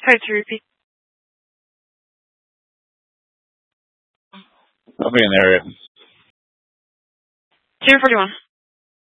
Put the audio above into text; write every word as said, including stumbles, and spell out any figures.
Sorry to repeat. I'll be in the area. zero forty-one.